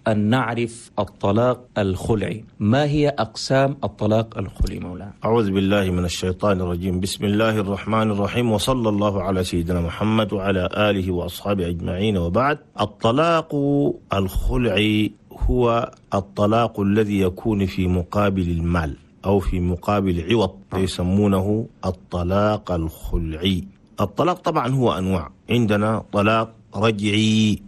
أن نعرف الطلاق الخلعي. ما هي أقسام الطلاق الخلعي مولانا؟ أعوذ بالله من الشيطان الرجيم. بسم الله الرحمن الرحيم، وصلى الله على سيدنا محمد وعلى آله وأصحابه أجمعين، وبعد. الطلاق الخلعي هو الطلاق الذي يكون في مقابل المال أو في مقابل عوض، يسمونه الطلاق الخلعي. الطلاق طبعا هو أنواع، عندنا طلاق رجعي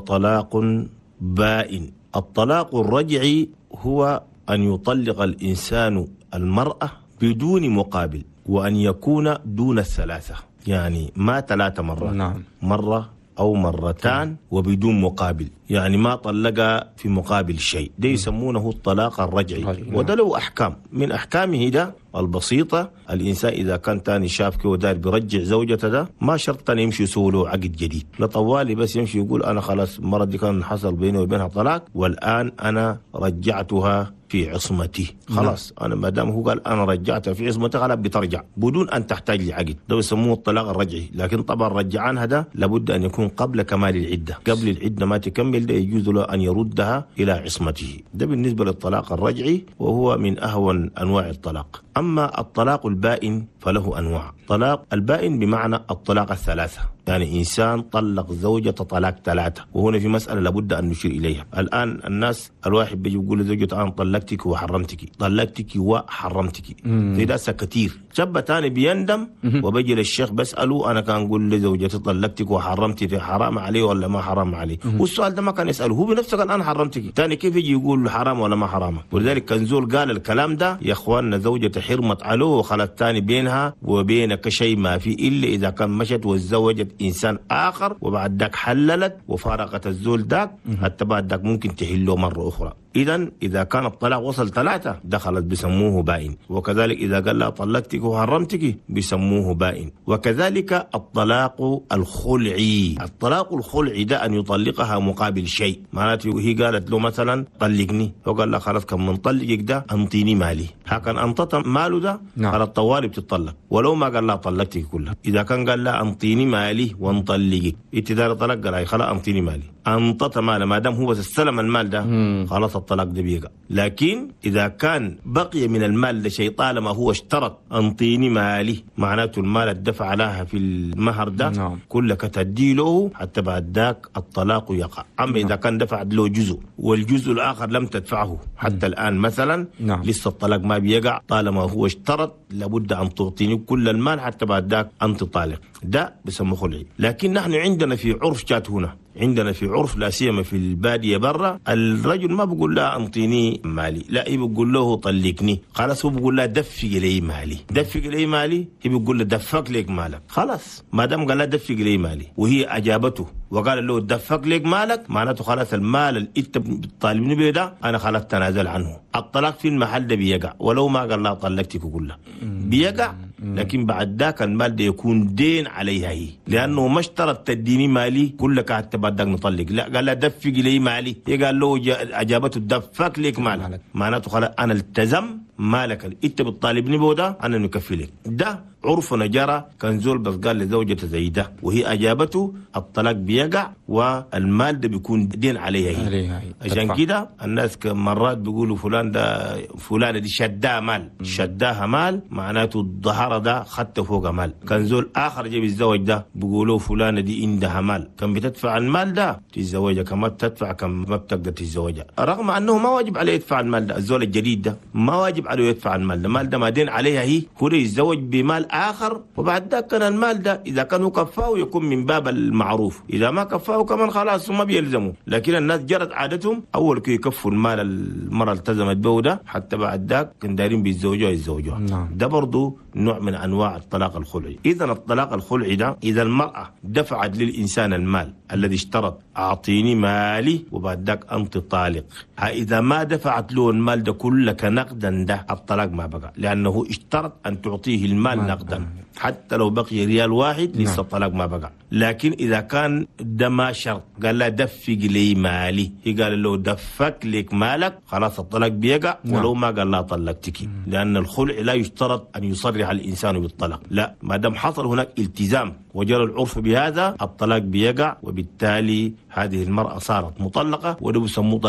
وطلاق بائن. الطلاق الرجعي هو أن يطلق الإنسان المرأة بدون مقابل، وأن يكون دون الثلاثة، يعني ما 3 مرات. نعم. مرة أو مرتان وبدون مقابل، يعني ما طلق في مقابل شيء، ده يسمونه الطلاق الرجعي. وده له أحكام، من أحكامه ده البسيطة، الإنسان إذا كان تاني شاف كده ودار برجع زوجته، ده ما شرط أن يمشي يسوي له عقد جديد، لا طوالي بس يمشي يقول أنا خلاص المرة دي كان حصل بيني وبينها طلاق والآن أنا رجعتها في عصمتي، خلاص أنا ما دام هو قال أنا رجعتها في عصمتي خلاص بترجع بدون أن تحتاج لعقد، ده يسموه الطلاق الرجعي. لكن طبعا رجعان هذا لابد أن يكون قبل كمال العدة، قبل العدة ما تكمل ده يجوز له أن يردها إلى عصمته. ده بالنسبة للطلاق الرجعي، وهو من أهون أنواع الطلاق. أما الطلاق البائن فله أنواع. طلاق البائن بمعنى الطلاق الثلاثة، يعني إنسان طلق زوجته طلاق 3، وهنا في مسألة لابد أن نشير إليها. الآن الناس الواحد بيجي يقول لزوجته أنا طلقتك وحرمتك، طلقتك وحرمتك، في ناس كتير. شاب تاني بيندم وبيجي للشيخ بسأله أنا كان أقول لزوجتي طلقتك وحرمتك، حرام عليه ولا ما حرام عليه؟ والسؤال ده ما كان يسأله، هو بنفسه قال أنا حرمتك، تاني كيف يجي يقول حرام ولا ما حرام؟ ولذلك كان زول قال الكلام ده يا إخواننا زوجته حرمت عليه وخلت تاني بينها وبينك شيء ما في، إلا إذا كان مشت وتزوجت إنسان آخر وبعد ذاك حللت وفارقت الزول ذاك، حتى بعد ذاك ممكن تحله مرة أخرى. إذا كان الطلاق وصل 3 دخلت بسموه بائن. وكذلك إذا قال لا طلقتك وحرمتك بسموه بائن. وكذلك الطلاق الخلعي. الطلاق الخلعي ده أن يطلقها مقابل شيء، معناته هي قالت له مثلا طلقني، وقال لا خلاص كم من طلقك ده أنطيني مالي، هكذا أنطت ماله ده على الطوالي بتطلق، ولو ما قال لا طلقتك كلها. إذا كان قال لا أنطيني مالي وانطلقك، اتدار طلق قال خلاص أنطيني مالي، أنطت ماله، ما دام هو استلم المال ده خلاص الطلاق ده بيقع. لكن إذا كان بقي من المال ده شيء، طالما هو اشترط أنطيني مالي، معناته المال الدفع لها في المهر ده كلك تدي له حتى بعد ذاك الطلاق يقع. أما إذا كان دفع له جزء والجزء الآخر لم تدفعه حتى الآن مثلا، لسه الطلاق ما بيقع، طالما هو اشترط لابد أن تعطيني كل المال حتى بعد ذاك أنت طالق، ده بسموه خلعي. لكن نحن عندنا في عرف جات هنا، عندنا في عرف لا سيما في البادية برا، الرجل ما بقول له أنطيني مالي، لا هي بقول له طلقني، خلاص هو بقول له دفق لي مالي، دفق لي مالي، هي بقول له دفق لك مالك، خلاص ما دام قال له دفق لي مالي وهي أجابته وقال له دفق لك مالك، معناته خلاص المال اللي انت بتطالبني به ده انا خلاص تنازل عنه. الطلاق في المحل ده بيقع ولو ما قال لا طلقتك كلها، بيقع، لكن بعد ذاك المال ده يكون دين عليها هي، لانه ما اشترط تديني مالي كلك حتى بعد ذاك نطلق، لا قال لا دفق لي مالي، هي قال له اجابته دفق لك مالك، معناته خلاص انا التزم مالك اللي انت بتطالبني به ده انا نكفي لك. ده عرفنا جرى، كان زول بس قال لزوجته زي ده وهي اجابته الطلاق بيقع والمال ده بيكون دين عليها هي. عشان كده الناس مرات بيقولوا فلان ده فلانه دي شداها مال، شداها مال معناته الظهر ده خدته فوق مال. كان زول اخر جاب الزوج ده بيقولوا فلانه دي عندها مال، كان بتدفع المال ده تتزوجها، كما بتدفع كم ما بتقدر تتزوجها، رغم انه ما واجب عليه يدفع المال ده. الزول الجديد ده ما واجب عليه يدفع المال ده، المال ده ما دين عليها هي، هو يتزوج بمال آخر وبعد ذاك كان المال ده إذا كانوا كفاه يكون من باب المعروف، إذا ما كفاه كمان خلاص ما بيلزموا. لكن الناس جرت عادتهم أول كي يكفوا المال المرأة التزمت به ده حتى بعد ذاك كان دايرين بيتزوجوها. ده برضو نوع من أنواع الطلاق الخلعي. إذا الطلاق الخلعي ده إذا المرأة دفعت للإنسان المال الذي اشترط أعطيني مالي وبعد ذاك أنت طالق، إذا ما دفعت له المال ده كلك نقدا ده الطلاق ما بقى، لأنه اشترط أن تعطيه المال نقدا حتى لو بقي ريال واحد لسه الطلاق ما بقى. لكن إذا كان ده ما شرط، قال لا دفق لي مالي، هي قال له دفق لك مالك، خلاص الطلاق بيقع ولو ما قال لا طلقتك، لأن الخلع لا يشترط أن يصرح الإنسان بالطلاق، لا ما دام حصل هناك التزام وجرى العرف بهذا الطلاق بيقع، وبالتالي هذه المرأة صارت مطلقة، وده بيسموه